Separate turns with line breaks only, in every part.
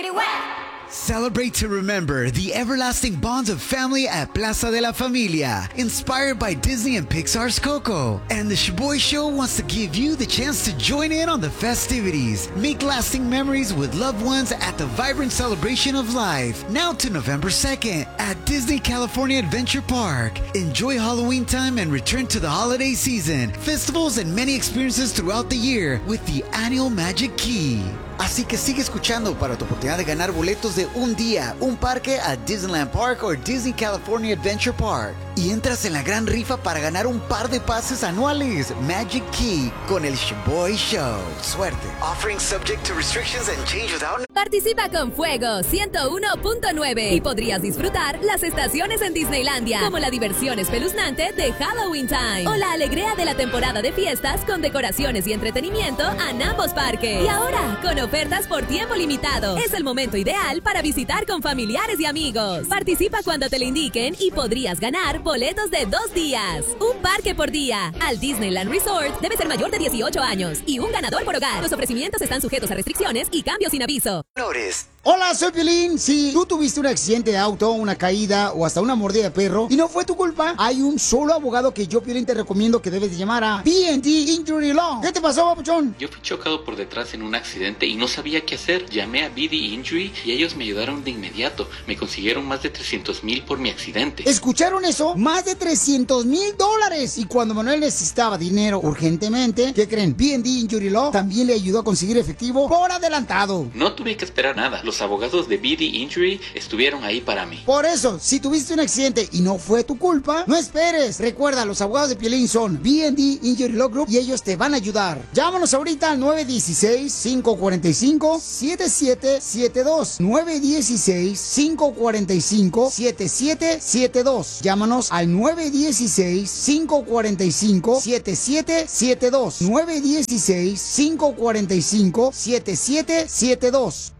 Celebrate to remember the everlasting bonds of family at Plaza de la Familia, inspired by Disney and Pixar's Coco. And the Shaboy Show wants to give you the chance to join in on the festivities. Make lasting memories with loved ones at the vibrant celebration of life, now to November 2nd at Disney California Adventure Park. Enjoy Halloween time and return to the holiday season, festivals and many experiences throughout the year with the annual Magic Key. Así que sigue escuchando para tu oportunidad de ganar boletos de un día, un parque a Disneyland Park o Disney California Adventure Park. Y entras en la gran rifa para ganar un par de pases anuales. Magic Key con el Shaboy Show. Suerte. Offering subject to restrictions and change without...
Participa con Fuego 101.9 y podrías disfrutar las estaciones en Disneylandia, como la diversión espeluznante de Halloween Time o la alegría de la temporada de fiestas con decoraciones y entretenimiento en ambos parques. Y ahora, con ofertas por tiempo limitado. Es el momento ideal para visitar con familiares y amigos. Participa cuando te lo indiquen y podrías ganar boletos de 2 días. Un parque por día. Al Disneyland Resort debe ser mayor de 18 años y un ganador por hogar. Los ofrecimientos están sujetos a restricciones y cambios sin aviso.
Hola, soy Piolín. Si tú tuviste un accidente de auto, una caída o hasta una mordida de perro y no fue tu culpa, hay un solo abogado que yo, Piolín, te recomiendo que debes de llamar a B&D Injury Law. ¿Qué te pasó, papuchón?
Yo fui chocado por detrás en un accidente y no sabía qué hacer. Llamé a B&D Injury y ellos me ayudaron de inmediato. Me consiguieron más de $300,000 por mi accidente.
¿Escucharon eso? Más de $300,000. Y cuando Manuel necesitaba dinero urgentemente, ¿qué creen? B&D Injury Law también le ayudó a conseguir efectivo por adelantado.
No tuve que esperar nada. Los abogados de B&D Injury estuvieron ahí para mí.
Por eso, si tuviste un accidente y no fue tu culpa, no esperes. Recuerda, los abogados de Piolín son B&D Injury Law Group y ellos te van a ayudar. Llámanos ahorita al 916-545-7772. 916-545-7772. Llámanos al 916-545-7772. 916-545-7772.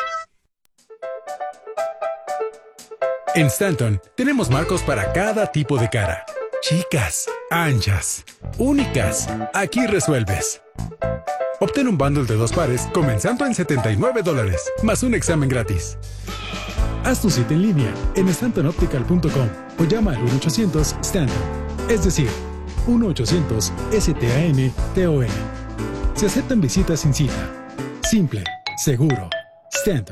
En Stanton tenemos marcos para cada tipo de cara. Chicas, anchas, únicas. Aquí resuelves. Obtén un bundle de 2 pares comenzando en $79, más un examen gratis. Haz tu cita en línea en StantonOptical.com o llama al 1-800-STANTON. Es decir, 1-800-STANTON. Se aceptan visitas sin cita. Simple, seguro. Stanton.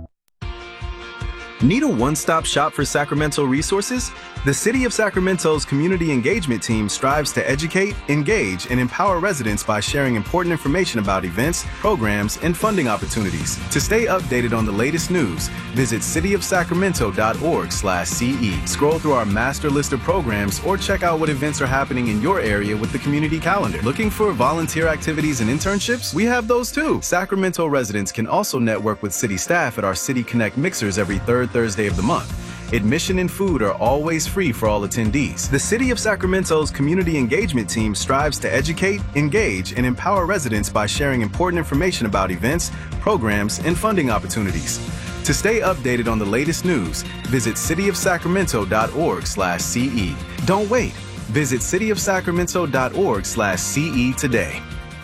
Need a one-stop shop for Sacramento resources? The City of Sacramento's Community Engagement Team strives to educate, engage, and empower residents by sharing important information about events, programs, and funding opportunities. To stay updated on the latest news, visit cityofsacramento.org/CE. Scroll through our master list of programs or check out what events are happening in your area with the community calendar. Looking for volunteer activities and internships? We have those too. Sacramento residents can also network with city staff at our City Connect mixers every third Thursday of the month. Admission and food are always free for all attendees. The City of Sacramento's Community Engagement Team strives to educate, engage, and empower residents by sharing important information about events, programs, and funding opportunities. To stay updated on the latest news, visit cityofsacramento.org/CE. Don't wait. Visit cityofsacramento.org/CE today.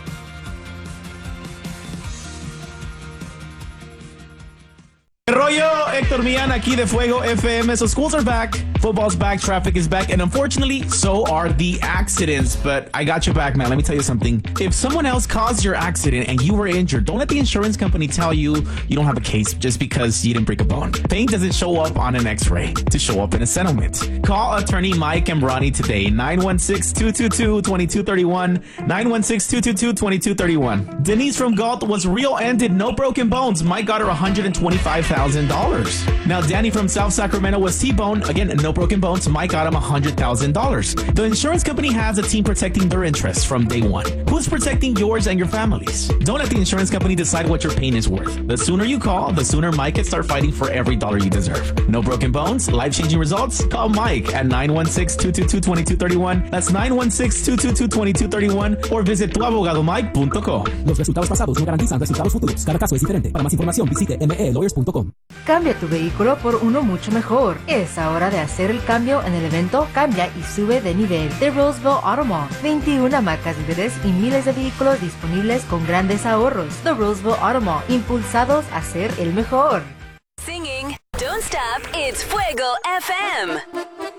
Rollo, Héctor Millán aquí de Fuego FM. So schools are back, football's back, traffic is back, and unfortunately, so are the accidents. But I got your back, man. Let me tell you something. If someone else caused your accident and you were injured, don't let the insurance company tell you you don't have a case just because you didn't break a bone. Pain doesn't show up on an x-ray to show up in a settlement. Call attorney Mike Embrani today, 916-222-2231, 916-222-2231. Denise from Galt was rear-ended, no broken bones. Mike got her $125,000. Now, Danny from South Sacramento was T-boned. Again, no broken bones. Mike got him $100,000. The insurance company has a team protecting their interests from day one. Who's protecting yours and your families? Don't let the insurance company decide what your pain is worth. The sooner you call, the sooner Mike can start fighting for every dollar you deserve. No broken bones, life-changing results? Call Mike at 916-222-2231. That's 916-222-2231. Or visit tuabogadomike.com.
Los resultados pasados no garantizan resultados futuros. Cada caso es diferente. Para más información, visite melawyers.com. Cambia tu vehículo por uno mucho mejor. Es hora de hacer el cambio en el evento Cambia y Sube de Nivel de Roseville Auto Mall. 21 marcas líderes y miles de vehículos disponibles con grandes ahorros. The Roseville Auto Mall, impulsados a ser el mejor.
Singing, don't stop, it's Fuego FM.